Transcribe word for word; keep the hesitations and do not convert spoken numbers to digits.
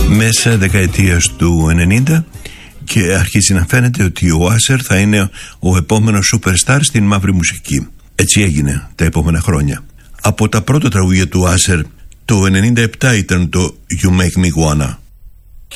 Μέσα δεκαετίας του ενενήντα και αρχίζει να φαίνεται ότι ο Άσερ θα είναι ο επόμενος superstar στην μαύρη μουσική. Έτσι έγινε τα επόμενα χρόνια. Από τα πρώτα τραγούδια του Άσερ το ενενήντα επτά ήταν το You Make Me Wanna.